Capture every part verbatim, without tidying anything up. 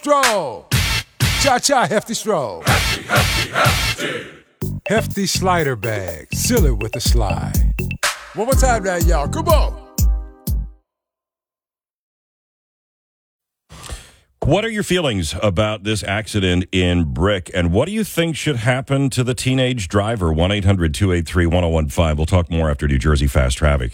Stroll. Cha-cha, hefty stroll. Hefty, hefty, hefty. Hefty slider bag. Seal it with a slide. One more time now, y'all. Come on. What are your feelings about this accident in Brick, and what do you think should happen to the teenage driver? one eight hundred two eight three one oh one five. We'll talk more after New Jersey Fast Traffic.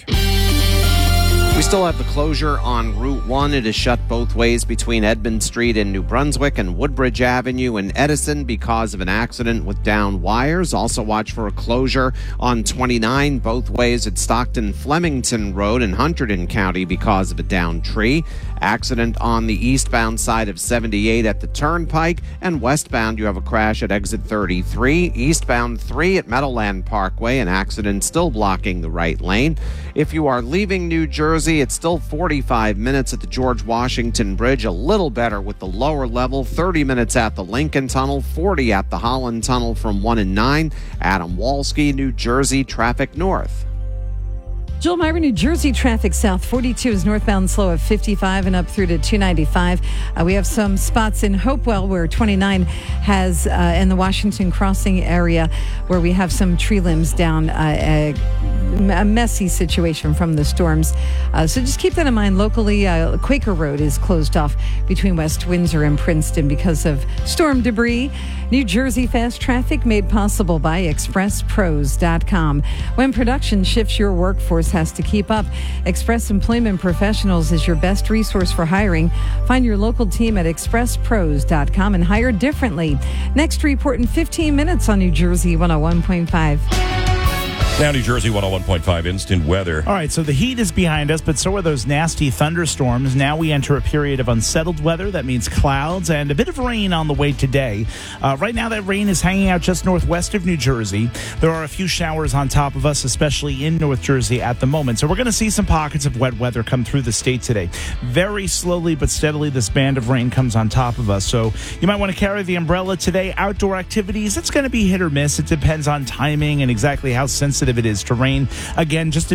We still have the closure on Route one. It is shut both ways between Edmund Street in New Brunswick and Woodbridge Avenue in Edison because of an accident with down wires. Also watch for a closure on twenty-nine both ways at Stockton Flemington Road in Hunterdon County because of a down tree. Accident on the eastbound side of seventy-eight at the Turnpike, and westbound you have a crash at exit thirty-three. Eastbound three at Meadowland Parkway, an accident still blocking the right lane. If you are leaving New Jersey, it's still forty-five minutes at the George Washington Bridge, a little better with the lower level, thirty minutes at the Lincoln Tunnel, forty at the Holland Tunnel from one and nine. Adam Walski, New Jersey, traffic north. Joel Myra, New Jersey traffic south. forty-two is northbound slow at fifty-five and up through to two ninety-five. Uh, we have some spots in Hopewell where twenty-nine has, uh, in the Washington Crossing area, where we have some tree limbs down. Uh, a, a messy situation from the storms. Uh, so just keep that in mind. Locally, uh, Quaker Road is closed off between West Windsor and Princeton because of storm debris. New Jersey Fast Traffic made possible by express pros dot com. When production shifts, your workforce has to keep up. Express Employment Professionals is your best resource for hiring. Find your local team at express pros dot com and hire differently. Next report in fifteen minutes on New Jersey one oh one point five. Now New Jersey one oh one point five instant weather. All right, so the heat is behind us, but so are those nasty thunderstorms. Now we enter a period of unsettled weather. That means clouds and a bit of rain on the way today. Uh, right now that rain is hanging out just northwest of New Jersey. There are a few showers on top of us, especially in North Jersey at the moment. So we're going to see some pockets of wet weather come through the state today. Very slowly but steadily, this band of rain comes on top of us. So you might want to carry the umbrella today. Outdoor activities, it's going to be hit or miss. It depends on timing and exactly how sensitive it is to rain. Again, just